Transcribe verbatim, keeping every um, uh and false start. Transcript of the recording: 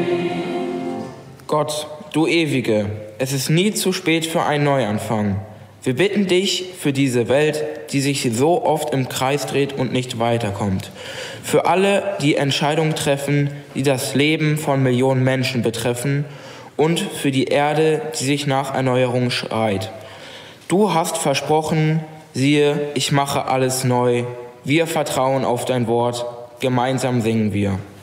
Gott, du Ewige, es ist nie zu spät für einen Neuanfang. Wir bitten dich für diese Welt, die sich so oft im Kreis dreht und nicht weiterkommt. Für alle, die Entscheidungen treffen, die das Leben von Millionen Menschen betreffen, und für die Erde, die sich nach Erneuerung schreit. Du hast versprochen, siehe, ich mache alles neu. Wir vertrauen auf dein Wort. Gemeinsam singen wir.